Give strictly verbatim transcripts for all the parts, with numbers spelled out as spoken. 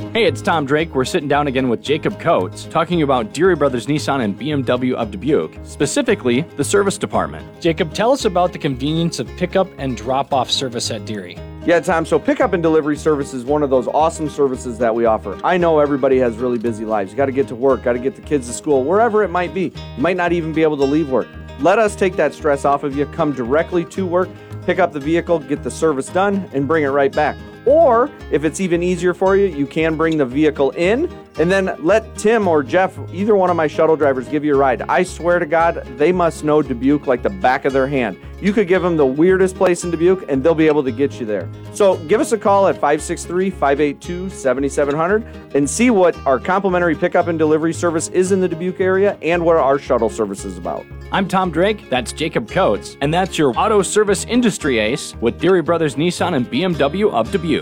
Hey, it's Tom Drake. We're sitting down again with Jacob Coates, talking about Deary Brothers Nissan and B M W of Dubuque, specifically the service department. Jacob, tell us about the convenience of pickup and drop-off service at Deary. Yeah, Tom, so pickup and delivery service is one of those awesome services that we offer. I know everybody has really busy lives. You got to get to work, got to get the kids to school, wherever it might be. You might not even be able to leave work. Let us take that stress off of you. Come directly to work, pick up the vehicle, get the service done, and bring it right back. Or if it's even easier for you, you can bring the vehicle in and then let Tim or Jeff, either one of my shuttle drivers, give you a ride. I swear to God, they must know Dubuque like the back of their hand. You could give them the weirdest place in Dubuque and they'll be able to get you there. So give us a call at five six three, five eight two, seven seven zero zero and see what our complimentary pickup and delivery service is in the Dubuque area and what our shuttle service is about. I'm Tom Drake, that's Jacob Coates, and that's your auto service industry ace with Deary Brothers Nissan and B M W of Dubuque.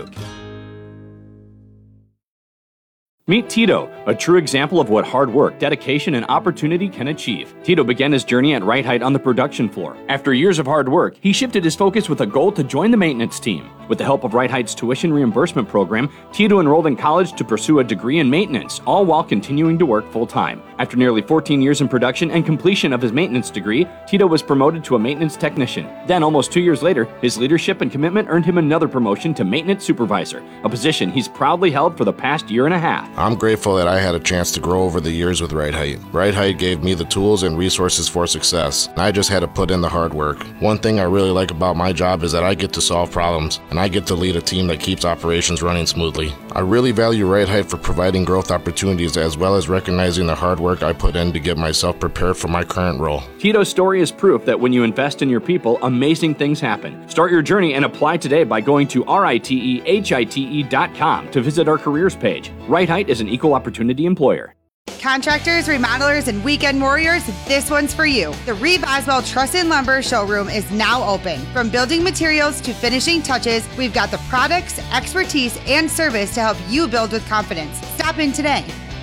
Meet Tito, a true example of what hard work, dedication, and opportunity can achieve. Tito began his journey at Right Height on the production floor. After years of hard work, he shifted his focus with a goal to join the maintenance team. With the help of Right Height's tuition reimbursement program, Tito enrolled in college to pursue a degree in maintenance, all while continuing to work full-time. After nearly fourteen years in production and completion of his maintenance degree, Tito was promoted to a maintenance technician. Then, almost two years later, his leadership and commitment earned him another promotion to maintenance supervisor, a position he's proudly held for the past year and a half. I'm grateful that I had a chance to grow over the years with Right Height. Right Height gave me the tools and resources for success. I just had to put in the hard work. One thing I really like about my job is that I get to solve problems, and I get to lead a team that keeps operations running smoothly. I really value Right Height for providing growth opportunities as well as recognizing the hard work I put in to get myself prepared for my current role. Tito's story is proof that when you invest in your people, amazing things happen. Start your journey and apply today by going to R I T E H I T E dot com to visit our careers page. Right Height is an equal opportunity employer. Contractors, remodelers, and weekend warriors, this one's for you. The Reeve Oswald Truss and Lumber showroom is now open. From building materials to finishing touches, we've got the products, expertise, and service to help you build with confidence. Stop in today.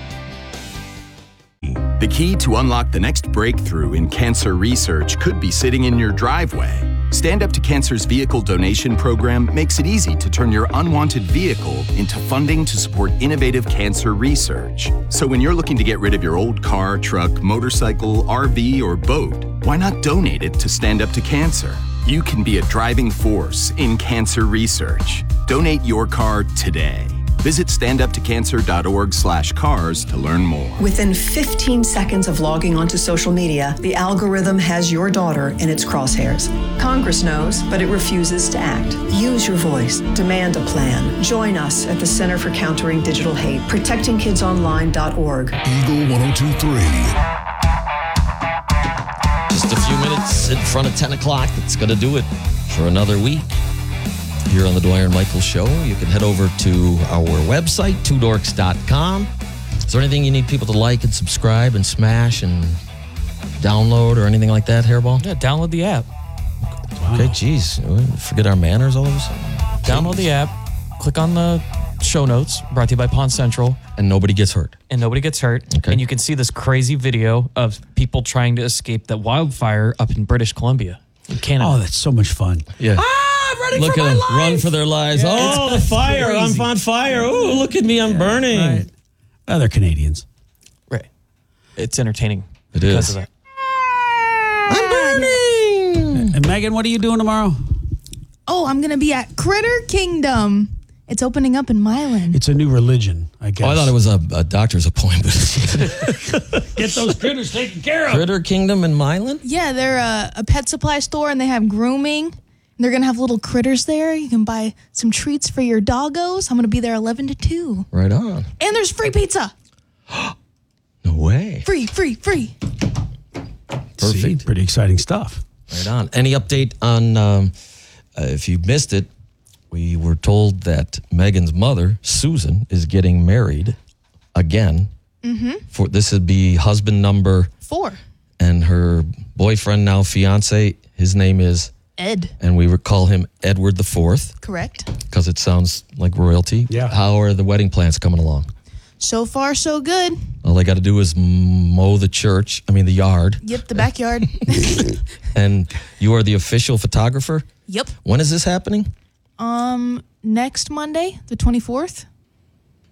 The key to unlock the next breakthrough in cancer research could be sitting in your driveway. Stand Up to Cancer's vehicle donation program makes it easy to turn your unwanted vehicle into funding to support innovative cancer research. So when you're looking to get rid of your old car, truck, motorcycle, R V, or boat, why not donate it to Stand Up to Cancer? You can be a driving force in cancer research. Donate your car today. Visit standuptocancer.org slash cars to learn more. Within fifteen seconds of logging onto social media, the algorithm has your daughter in its crosshairs. Congress knows, but it refuses to act. Use your voice. Demand a plan. Join us at the Center for Countering Digital Hate, protecting kids online dot org. Eagle one oh two point three. Just a few minutes in front of ten o'clock. That's going to do it for another week. Here on the Dwyer and Michael Show, you can head over to our website, two dorks dot com. Is there anything you need people to like and subscribe and smash and download or anything like that, Hairball? Yeah, download the app. Wow. Okay, geez. Forget our manners all of a sudden. Download the app, click on the show notes, brought to you by Pawn Central. And nobody gets hurt. And nobody gets hurt. Okay. And you can see this crazy video of people trying to escape the wildfire up in British Columbia, in Canada. Oh, that's so much fun. Yeah. Ah! Running look for at my them life. Run for their lives. Yeah, oh, the fire. crazy. I'm on fire. Oh, look at me. I'm yeah, burning. Right. Oh, they're Canadians. Right. It's entertaining. It because is. Of that. I'm burning. And Megan, what are you doing tomorrow? Oh, I'm going to be at Critter Kingdom. It's opening up in Milan. It's a new religion, I guess. Oh, I thought it was a, a doctor's appointment. Get those critters taken care of. Critter Kingdom in Milan? Yeah, they're a, a pet supply store, and they have grooming. They're going to have little critters there. You can buy some treats for your doggos. I'm going to be there eleven to two. Right on. And there's free pizza. No way. Free, free, free. Perfect. See, pretty exciting stuff. Right on. Any update on, um, uh, if you missed it, we were told that Megan's mother, Susan, is getting married again. Mm-hmm. For this would be husband number four. And her boyfriend, now fiance, his name is Ed. And we would call him Edward the Fourth. Correct. Because it sounds like royalty. Yeah. How are the wedding plans coming along? So far, so good. All they got to do is mow the church, I mean the yard. Yep, the backyard. And you are the official photographer? Yep. When is this happening? Um, next Monday, the twenty-fourth.